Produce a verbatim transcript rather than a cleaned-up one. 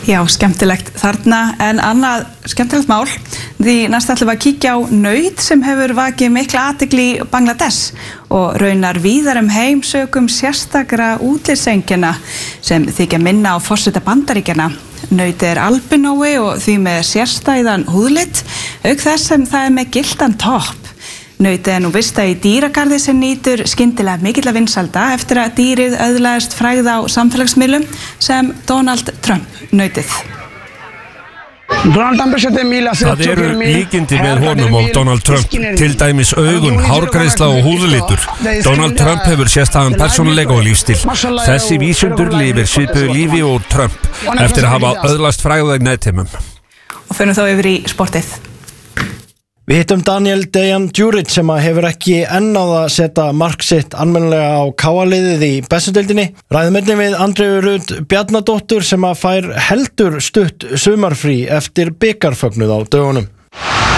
Já, skemmtilegt þarna, en annað skemmtilegt mál. Því næst ætlum við að kíkja á naut sem hefur vakið mikla athygli í Bangladesh og raunar víðar um heim sökum sérstakra útlitseinkenna sem þykja minna á forseta Bandaríkjanna. Nautið er albinói og því með sérstæðan húðlit, auk þess sem það er með gylltan topp. Nautið er nú vistað í dýragarði sem nýtur skyndilega mikilla vinsælda eftir að dýrið öðlaðist frægð á samfélagsmiðlum sem Donald Trump nautið. Það eru líkindi með honum og Donald Trump, til dæmis augun, hárgreiðsla og húðlitur. Donald Trump hefur sérstæðan persónuleika og lífstíl. Þessi vísundur lifir svipuðu lífi og Trump eftir að hafa öðlast frægð á netheimum. Og fyrir þá yfir í sportið. Við hittum Daniel Dejan Djuric sem hefur ekki enn á að setja mark sitt almennilega á K-liðið í bestu deildinni. Ræðum einnig við Andreu Rut Bjarnadóttur sem að fær heldur stutt sumarfrí eftir bikarfögnuð á dögunum.